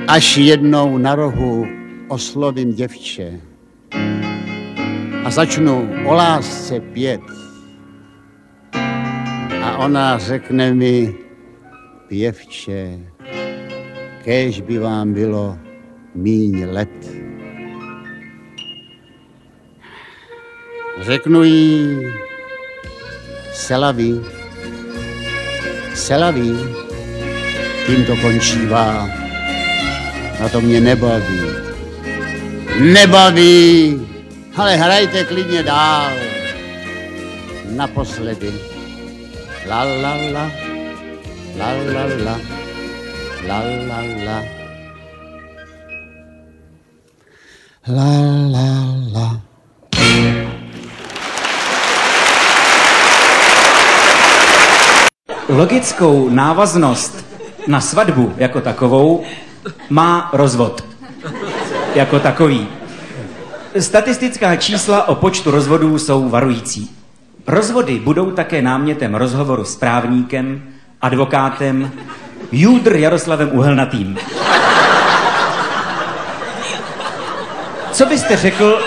Až jednou na rohu oslovím děvče a začnu o lásce pět. A ona řekne mi, pěvče, kéž by vám bylo míň let. Řeknu jí, selaví, tím to končívá. A to mě nebaví. Nebaví, ale hrajte klidně dál. Naposledy. La la la, la la la, la la la. La la la. Logickou návaznost na svatbu jako takovou má rozvod jako takový. Statistická čísla o počtu rozvodů jsou varující. Rozvody budou také námětem rozhovoru s právníkem, advokátem Júdr Jaroslavem Uhelnatým. Co byste řekl...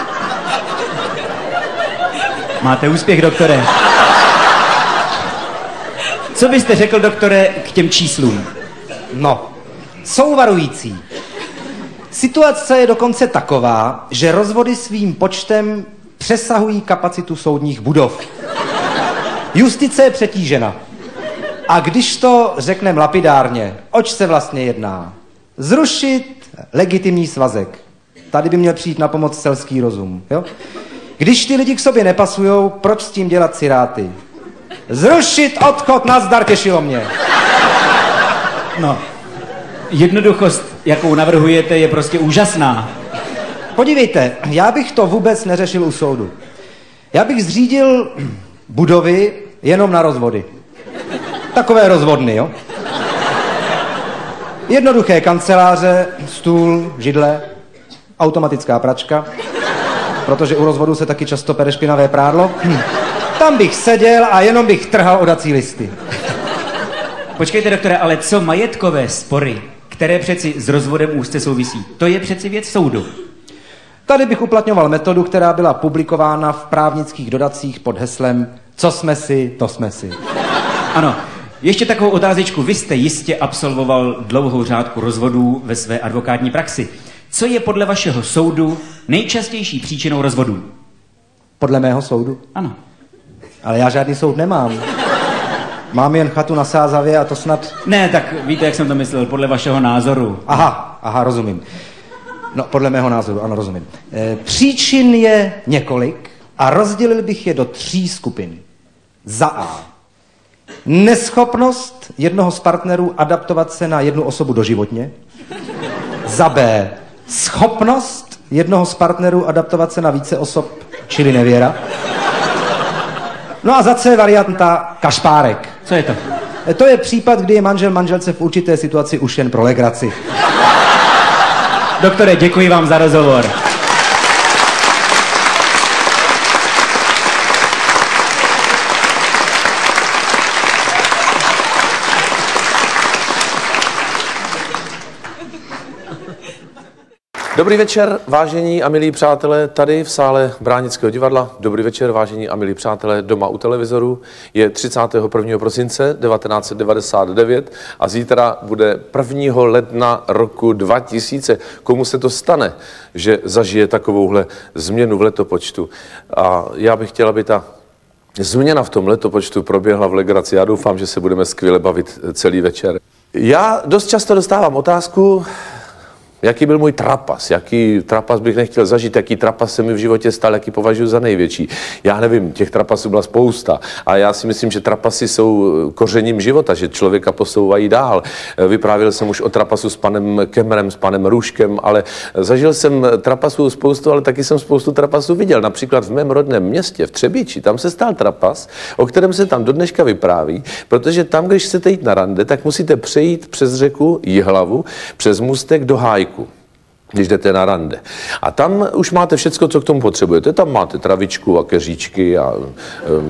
Máte úspěch, doktore. Co byste řekl, doktore, k těm číslům? No, jsou varující. Situace je dokonce taková, že rozvody svým počtem přesahují kapacitu soudních budov. Justice je přetížena. A když to řekneme lapidárně, oč se vlastně jedná? Zrušit legitimní svazek. Tady by měl přijít na pomoc selský rozum. Jo? Když ty lidi k sobě nepasujou, proč s tím dělat ciráty? Zrušit odchod, nazdar, těšilo mě. No, jednoduchost, jakou navrhujete, je prostě úžasná. Podívejte, já bych to vůbec neřešil u soudu. Já bych zřídil budovy jenom na rozvody. Takové rozvodny, jo? Jednoduché kanceláře, stůl, židle, automatická pračka, protože u rozvodu se taky často pere špinavé prádlo. Tam bych seděl a jenom bych trhal odací listy. Počkejte, doktore, ale co majetkové spory, které přeci s rozvodem úzce souvisí, to je přeci věc soudu. Tady bych uplatňoval metodu, která byla publikována v právnických dodacích pod heslem Co jsme si, to jsme si. Ano, ještě takovou otázečku. Vy jste jistě absolvoval dlouhou řádku rozvodů ve své advokátní praxi. Co je podle vašeho soudu nejčastější příčinou rozvodů? Podle mého soudu? Ano. Ale já žádný soud nemám. Mám jen chatu na Sázavě a to snad... Ne, tak víte, jak jsem to myslel, podle vašeho názoru. Aha, rozumím. No, podle mého názoru, ano, rozumím. Příčin je několik a rozdělil bych je do 3 skupin. Za A. Neschopnost jednoho z partnerů adaptovat se na jednu osobu doživotně. Za B. Schopnost jednoho z partnerů adaptovat se na více osob, čili nevěra. No a za C varianta kašpárek. Co je to? To je případ, kdy je manžel manželce v určité situaci už jen pro legraci. Doktore, děkuji vám za rozhovor. Dobrý večer, vážení a milí přátelé, tady v sále Bránického divadla. Dobrý večer, vážení a milí přátelé, doma u televizoru. Je 31. prosince 1999 a zítra bude 1. ledna roku 2000. Komu se to stane, že zažije takovouhle změnu v letopočtu? A já bych chtěla, aby ta změna v tom letopočtu proběhla v legraci. Já doufám, že se budeme skvěle bavit celý večer. Já dost často dostávám otázku, jaký byl můj trapas, jaký trapas bych nechtěl zažít, jaký trapas se mi v životě stal, jaký považuji za největší. Já nevím, těch trapasů byla spousta a já si myslím, že trapasy jsou kořením života, že člověka posouvají dál. Vyprávěl jsem už o trapasu s panem Kemmerem, s panem Růžkem, ale zažil jsem trapasů spoustu, ale taky jsem spoustu trapasů viděl. Například v mém rodném městě, v Třebíči, tam se stal trapas, o kterém se tam do dneška vypráví, protože tam, když chcete jít na rande, tak musíte přejít přes řeku Jihlavu, přes můstek do Hájku, když jdete na rande. A tam už máte všecko, co k tomu potřebujete. Tam máte travičku a keříčky a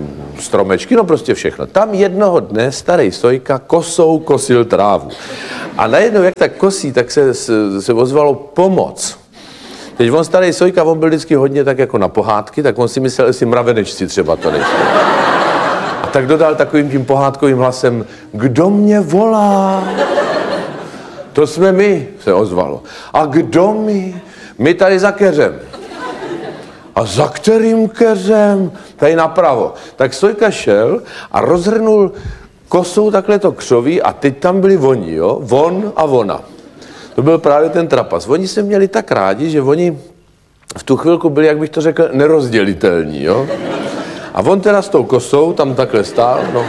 stromečky, no prostě všechno. Tam jednoho dne starý Sojka kosou kosil trávu. A najednou, jak tak kosí, tak se ozvalo pomoc. Teď on starý Sojka, on byl vždycky hodně tak jako na pohádky, tak on si myslel, jestli mravenečci třeba to nejsou. A tak dodal takovým tím pohádkovým hlasem, kdo mě volá? To jsme my, se ozvalo. A kdo my? My tady za keřem. A za kterým keřem? Tady napravo. Tak Sojka šel a rozhrnul kosou takhle to křoví a teď tam byli oni, jo? On a ona. To byl právě ten trapas. Oni se měli tak rádi, že oni v tu chvilku byli, jak bych to řekl, nerozdělitelní, jo? A on teda s tou kosou tam takhle stál, no.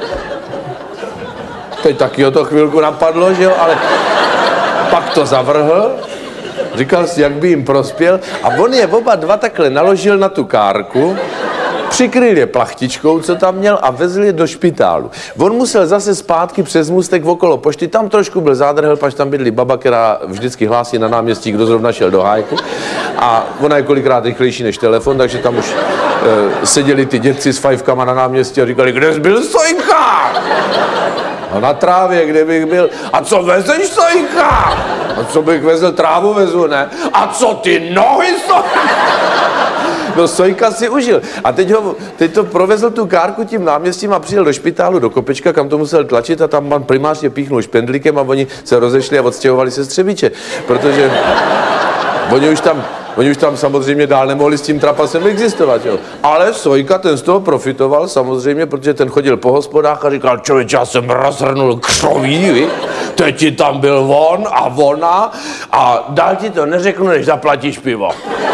Teď taky o to chvilku napadlo, že jo, ale pak to zavrhl, říkal si, jak by jim prospěl a on je oba dva takhle naložil na tu kárku, přikryl je plachtičkou, co tam měl a vezl je do špitálu. On musel zase zpátky přes můstek okolo pošty, tam trošku byl zádrhel, pač tam bydlí baba, která vždycky hlásí na náměstí, kdo zrovna šel do hájku. A ona je kolikrát rychlejší než telefon, takže tam už seděli ty dětci s fajfkama na náměstí a říkali, kde byl Sojka? A na trávě, kde bych byl. A co vezeš, Sojka? A co bych vezl, trávu vezu, ne? A co ty nohy, Sojka? No Sojka si užil. A teď to provezl tu kárku tím náměstím a přijel do špitálu, do Kopečka, kam to musel tlačit a tam pan primář je píchnul špendlíkem a oni se rozešli a odstěhovali se z Třebíče. Protože oni už tam samozřejmě dál nemohli s tím trapasem existovat, jo. Ale Sojka ten z toho profitoval samozřejmě, protože ten chodil po hospodách a říkal, člověče, já jsem rozhrnul křoví, teď ti tam byl on a ona a dál ti to neřeknu, než zaplatíš pivo.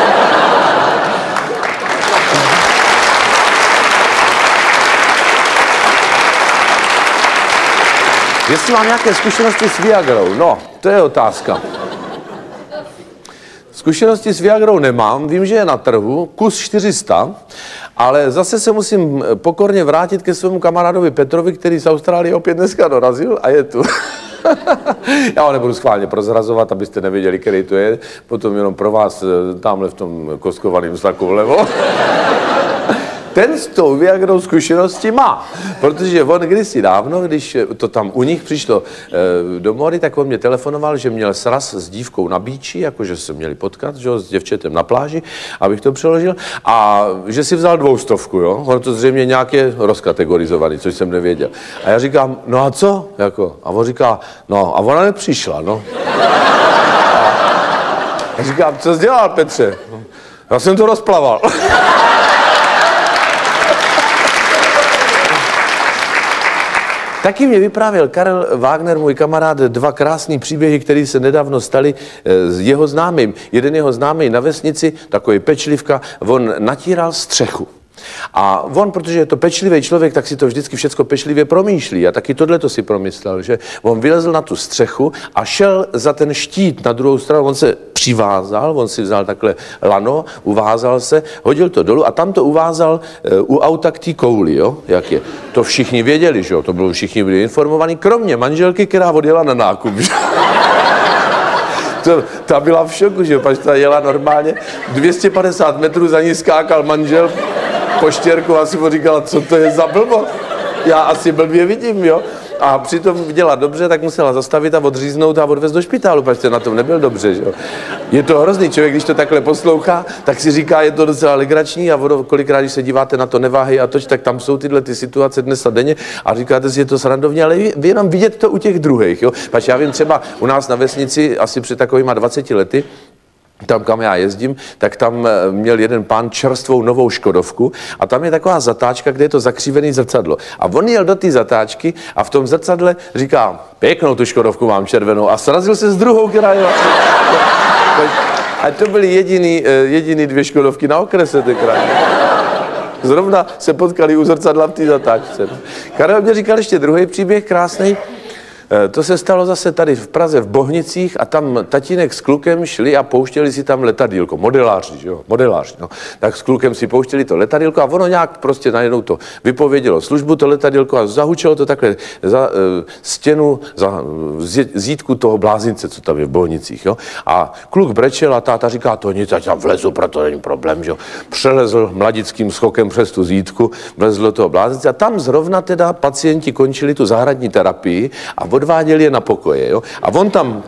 Jestli mám nějaké zkušenosti s Viagrou, no, to je otázka. Zkušenosti s Viagrou nemám, vím, že je na trhu, kus 400, ale zase se musím pokorně vrátit ke svému kamarádovi Petrovi, který z Austrálie opět dneska dorazil a je tu. Já ho nebudu schválně prozrazovat, abyste nevěděli, který to je, potom jenom pro vás tamhle v tom koskovaném saku vlevo. Ten s tou Viagrou zkušenosti má, protože on kdysi dávno, když to tam u nich přišlo do mody, tak on mě telefonoval, že měl sraz s dívkou na bíči, jakože se měli potkat, že, s děvčetem na pláži, abych to přeložil, a že si vzal 200, jo, ono to zřejmě nějak je rozkategorizovaný, což jsem nevěděl. A já říkám, no a co, jako, a on říká, no a ona nepřišla, no. A říkám, co jsi dělal, Petře? Já jsem to rozplaval. Taky mě vyprávěl Karel Wagner, můj kamarád, 2 krásný příběhy, které se nedávno staly s jeho známým. Jeden jeho známý na vesnici, takový pečlivka, on natíral střechu. A on, protože je to pečlivý člověk, tak si to vždycky všecko pečlivě promýšlí. A taky tohleto si promyslel, že on vylezl na tu střechu a šel za ten štít na druhou stranu. On se přivázal, on si vzal takhle lano, uvázal se, hodil to dolů a tam to uvázal u auta k té kouli, jo, jak je. To všichni věděli, že jo, to bylo, všichni byli informovaní, kromě manželky, která odjela na nákup, že? Ta byla v šoku, že pač ta jela normálně, 250 metrů za ní skákal manžel po štěrku a si mu říkala, co to je za blbost? Já asi blbě vidím, jo? A přitom viděla dobře, tak musela zastavit a odříznout a odvést do špitálu, protože na tom nebyl dobře, že jo? Je to hrozný, člověk, když to takhle poslouchá, tak si říká, je to docela legrační a kolikrát, když se díváte na to Neváhy a toč, tak tam jsou tyhle ty situace dnes a denně a říkáte si, je to srandovně, ale vy jenom vidět to u těch druhých, jo? Pač já vím třeba u nás na vesnici asi před takovýma 20 lety, tam, kam já jezdím, tak tam měl jeden pán čerstvou novou Škodovku a tam je taková zatáčka, kde je to zakřívený zrcadlo. A on jel do té zatáčky a v tom zrcadle říká, pěknou tu Škodovku mám červenou a srazil se s druhou, která jela. A to byly jediný 2 Škodovky na okrese tenkrát. Zrovna se potkali u zrcadla v té zatáčce. Karel mě říkal ještě druhý příběh, krásný. To se stalo zase tady v Praze v Bohnicích a tam tatínek s klukem šli a pouštěli si tam letadýlko, modeláři, jo, modeláři, no. Tak s klukem si pouštěli to letadýlko a ono nějak prostě najednou to vypovědělo službu to letadýlko a zahučelo to takhle za stěnu, za zítku toho blázince, co tam je v Bohnicích, jo. A kluk brečel a táta říká, to nic, ať tam vlezu, proto není problém, že jo. Přelezl mladickým skokem přes tu zítku, vlezl do toho blázince a tam zrovna teda pacienti končili tu zahradní terapii a od odváděli je na pokoje. Jo? A on tam